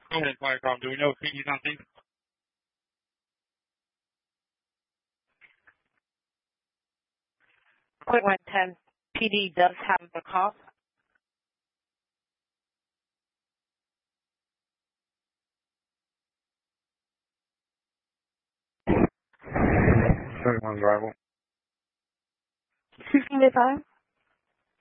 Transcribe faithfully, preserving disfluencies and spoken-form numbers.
Go ahead, Firecom. Do we know if P D's on scene? Point one ten, P D does have the call. thirty-one's arrival. Excuse me, Miss I?